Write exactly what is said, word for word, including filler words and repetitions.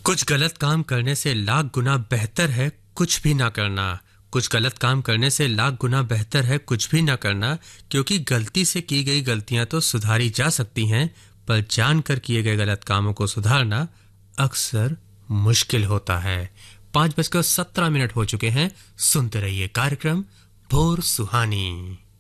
कुछ गलत काम करने से लाख गुना बेहतर है कुछ भी ना करना। कुछ गलत काम करने से लाख गुना बेहतर है कुछ भी ना करना, क्योंकि गलती से की गई गलतियां तो सुधारी जा सकती हैं, पर जानकर किए गए गलत कामों को सुधारना अक्सर मुश्किल होता है। पांच बजकर सत्रह मिनट हो चुके हैं। सुनते रहिए कार्यक्रम भोर सुहानी।